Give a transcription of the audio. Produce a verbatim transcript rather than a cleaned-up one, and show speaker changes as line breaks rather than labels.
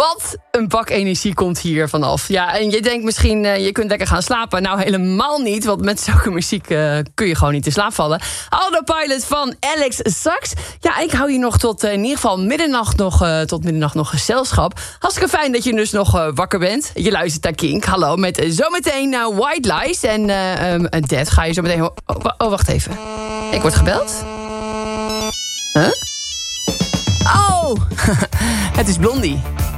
Wat een bak energie komt hier vanaf. Ja, en je denkt misschien, uh, je kunt lekker gaan slapen. Nou, helemaal niet, want met zulke muziek uh, kun je gewoon niet in slaap vallen. Autopilot van Alex Sachs. Ja, ik hou je nog tot uh, in ieder geval middernacht nog, uh, tot middernacht nog gezelschap. Hartstikke fijn dat je dus nog uh, wakker bent. Je luistert naar Kink. Hallo, met uh, zometeen naar uh, White Lies. En uh, um, Dead ga je zo meteen... Oh, oh, wacht even. Ik word gebeld? Huh? Oh, het is Blondie.